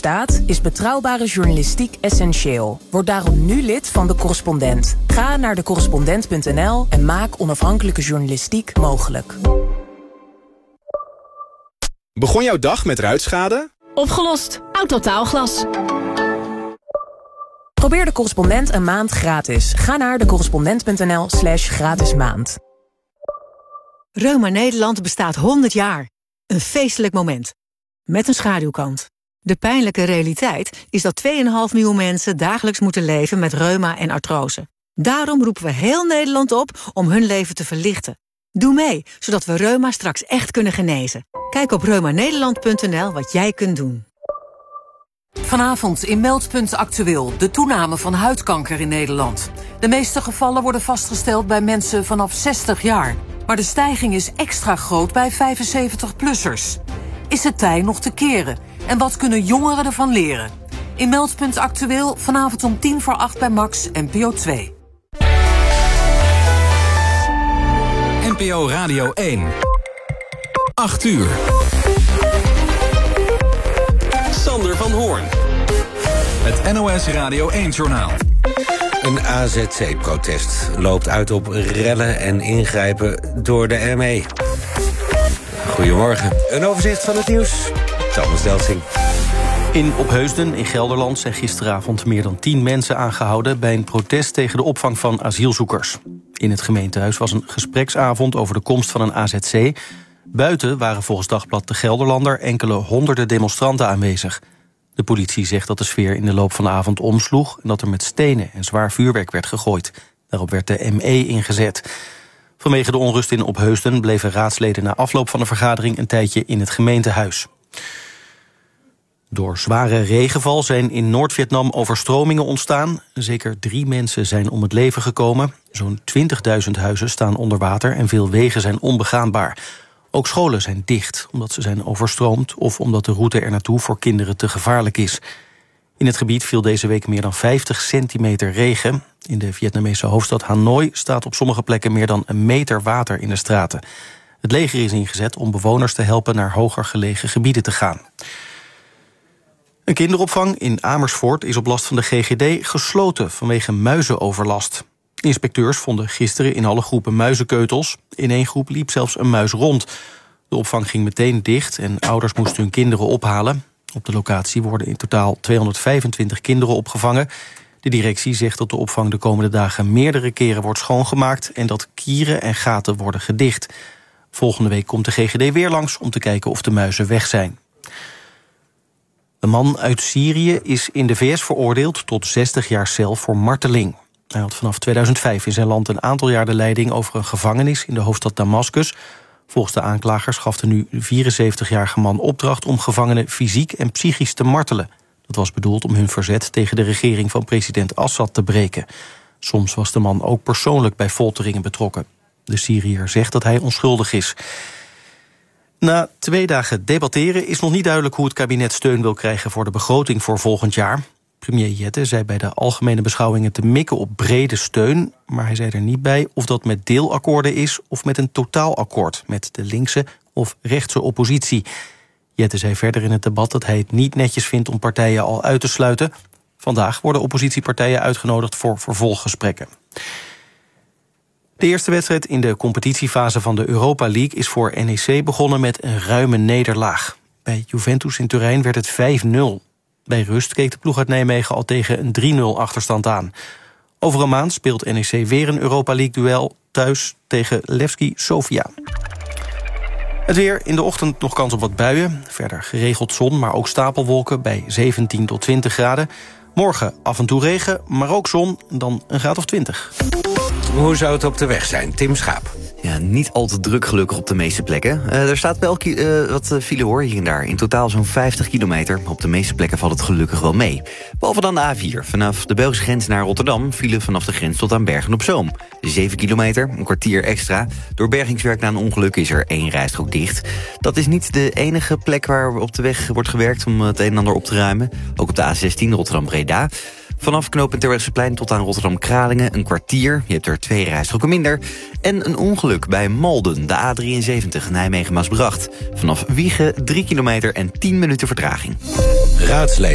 bestaat, is betrouwbare journalistiek essentieel. Word daarom nu lid van De Correspondent. Ga naar decorrespondent.nl en maak onafhankelijke journalistiek mogelijk. Begon jouw dag met ruitschade? Opgelost. Autotaalglas. Probeer De Correspondent een maand gratis. Ga naar decorrespondent.nl/gratis maand. Reuma Nederland bestaat 100 jaar. Een feestelijk moment. Met een schaduwkant. De pijnlijke realiteit is dat 2,5 miljoen mensen dagelijks moeten leven met reuma en artrose. Daarom roepen we heel Nederland op om hun leven te verlichten. Doe mee, zodat we reuma straks echt kunnen genezen. Kijk op reumanederland.nl wat jij kunt doen. Vanavond in Meldpunt Actueel de toename van huidkanker in Nederland. De meeste gevallen worden vastgesteld bij mensen vanaf 60 jaar. Maar de stijging is extra groot bij 75-plussers. Is het tij nog te keren? En wat kunnen jongeren ervan leren? In Meldpunt Actueel vanavond om 7:50 bij Max NPO 2. NPO Radio 1. 8 uur. Sander van Hoorn. Het NOS Radio 1-journaal. Een AZC-protest loopt uit op rellen en ingrijpen door de ME. Goedemorgen. Een overzicht van het nieuws. Thomas Delsing. In Opheusden in Gelderland zijn gisteravond meer dan 10 mensen aangehouden bij een protest tegen de opvang van asielzoekers. In het gemeentehuis was een gespreksavond over de komst van een AZC. Buiten waren volgens Dagblad de Gelderlander enkele honderden demonstranten aanwezig. De politie zegt dat de sfeer in de loop van de avond omsloeg en dat er met stenen en zwaar vuurwerk werd gegooid. Daarop werd de ME ingezet. Vanwege de onrust in Opheusden bleven raadsleden na afloop van de vergadering een tijdje in het gemeentehuis. Door zware regenval zijn in Noord-Vietnam overstromingen ontstaan. Zeker 3 mensen zijn om het leven gekomen. Zo'n 20.000 huizen staan onder water en veel wegen zijn onbegaanbaar. Ook scholen zijn dicht, omdat ze zijn overstroomd of omdat de route er naartoe voor kinderen te gevaarlijk is. In het gebied viel deze week meer dan 50 centimeter regen. In de Vietnamese hoofdstad Hanoi staat op sommige plekken meer dan 1 meter water in de straten. Het leger is ingezet om bewoners te helpen naar hoger gelegen gebieden te gaan. Een kinderopvang in Amersfoort is op last van de GGD gesloten vanwege muizenoverlast. Inspecteurs vonden gisteren in alle groepen muizenkeutels. In 1 groep liep zelfs een muis rond. De opvang ging meteen dicht en ouders moesten hun kinderen ophalen. Op de locatie worden in totaal 225 kinderen opgevangen. De directie zegt dat de opvang de komende dagen meerdere keren wordt schoongemaakt en dat kieren en gaten worden gedicht. Volgende week komt de GGD weer langs om te kijken of de muizen weg zijn. Een man uit Syrië is in de VS veroordeeld tot 60 jaar cel voor marteling. Hij had vanaf 2005 in zijn land een aantal jaar de leiding over een gevangenis in de hoofdstad Damascus. Volgens de aanklagers gaf de nu 74-jarige man opdracht om gevangenen fysiek en psychisch te martelen. Dat was bedoeld om hun verzet tegen de regering van president Assad te breken. Soms was de man ook persoonlijk bij folteringen betrokken. De Syriër zegt dat hij onschuldig is. Na 2 dagen debatteren is nog niet duidelijk hoe het kabinet steun wil krijgen voor de begroting voor volgend jaar. Premier Jette zei bij de algemene beschouwingen te mikken op brede steun, maar hij zei er niet bij of dat met deelakkoorden is of met een totaalakkoord met de linkse of rechtse oppositie. Jette zei verder in het debat dat hij het niet netjes vindt om partijen al uit te sluiten. Vandaag worden oppositiepartijen uitgenodigd voor vervolggesprekken. De eerste wedstrijd in de competitiefase van de Europa League is voor NEC begonnen met een ruime nederlaag. Bij Juventus in Turijn werd het 5-0. Bij rust keek de ploeg uit Nijmegen al tegen een 3-0 achterstand aan. Over een maand speelt NEC weer een Europa League-duel thuis tegen Levski Sofia. Het weer, in de ochtend nog kans op wat buien. Verder geregeld zon, maar ook stapelwolken bij 17 tot 20 graden. Morgen af en toe regen, maar ook zon, dan een graad of 20. Hoe zou het op de weg zijn? Tim Schaap. Ja, niet al te druk gelukkig op de meeste plekken. Er staat wel wat file hoor, hier en daar. In totaal zo'n 50 kilometer. Op de meeste plekken valt het gelukkig wel mee. Behalve dan de A4. Vanaf de Belgische grens naar Rotterdam file vanaf de grens tot aan Bergen-op-Zoom. 7 kilometer, een kwartier extra. Door bergingswerk na een ongeluk is er 1 rijstrook dicht. Dat is niet de enige plek waar op de weg wordt gewerkt om het een en ander op te ruimen. Ook op de A16 Rotterdam-Breda. Vanaf knooppunt Terbrechtseplein tot aan Rotterdam-Kralingen een kwartier. Je hebt er 2 rijstroken minder. En een ongeluk bij Malden, de A73 Nijmegen-Maasbracht. Vanaf Wijchen 3 kilometer en 10 minuten vertraging. Raadsleden